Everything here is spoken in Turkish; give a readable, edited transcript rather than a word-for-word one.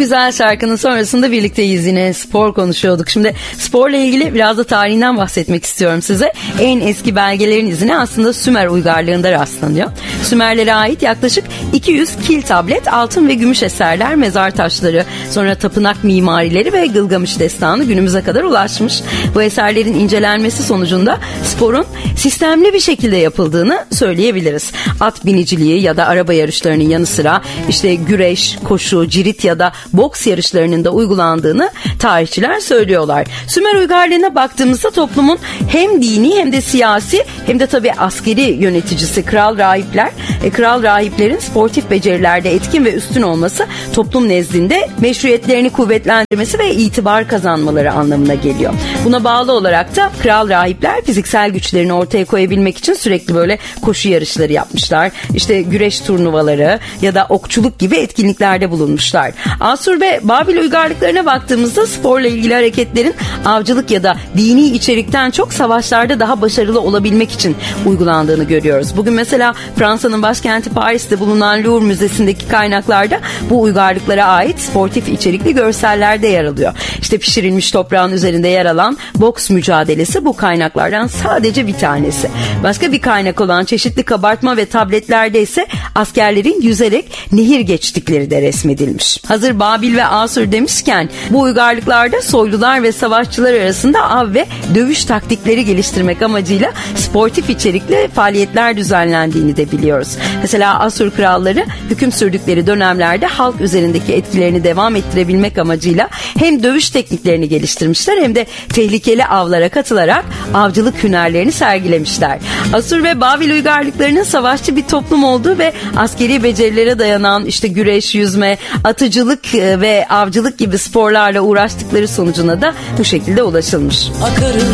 güzel şarkının sonrasında birlikteyiz, yine spor konuşuyorduk. Şimdi sporla ilgili biraz da tarihinden bahsetmek istiyorum size. En eski belgelerin izine aslında Sümer uygarlığında rastlanıyor. Sümerlere ait yaklaşık 200 kil tablet, altın ve gümüş eserler, mezar taşları, sonra tapınak mimarileri ve Gılgamış destanı günümüze kadar ulaşmış. Bu eserlerin incelenmesi sonucunda sporun sistemli bir şekilde yapıldığını söyleyebiliriz. At biniciliği ya da araba yarışlarının yanı sıra işte güreş, koşu, cirit ya da boks yarışlarının da uygulandığını tarihçiler söylüyorlar. Sümer uygarlığına baktığımızda toplumun hem dini hem de siyasi hem de tabii askeri yöneticisi kral rahipler. Kral rahiplerin sportif becerilerde etkin ve üstün olması toplum nezdinde meşruiyetlerini kuvvetlendirmesi ve itibar kazanmaları anlamına geliyor. Buna bağlı olarak da kral rahipler fiziksel güçlerini ortaya koyabilmek için sürekli böyle koşu yarışları yapmışlar. İşte güreş turnuvaları ya da okçuluk gibi etkinliklerde bulunmuşlar. Asur ve Babil uygarlıklarına baktığımızda sporla ilgili hareketlerin avcılık ya da dini içerikten çok savaşlarda daha başarılı olabilmek için uygulandığını görüyoruz. Bugün mesela Fransa'nın başkenti Paris'te bulunan Louvre Müzesi'ndeki kaynaklarda bu uygarlıklara ait sportif içerikli görseller de yer alıyor. İşte pişirilmiş toprağın üzerinde yer alan boks mücadelesi bu kaynaklardan sadece bir tanesi. Başka bir kaynak olan çeşitli kabartma ve tabletlerde ise askerlerin yüzerek nehir geçtikleri de resmedilmiş. Hazır Babil ve Asur demişken bu uygarlıklarda soylular ve savaşçılar arasında av ve dövüş taktikleri geliştirmek amacıyla sportif içerikli faaliyetler düzenlendiğini de biliyoruz. Mesela Asur kralları hüküm sürdükleri dönemlerde halk üzerindeki etkilerini devam ettirebilmek amacıyla hem dövüş tekniklerini geliştirmişler hem de tehlikeli avlara katılarak avcılık hünerlerini sergilemişler. Asur ve Babil uygarlıklarının savaşçı bir toplum olduğu ve askeri becerilere dayanan işte güreş, yüzme, atıcılık ve avcılık gibi sporlarla uğraştıkları sonucuna da bu şekilde ulaşılmış.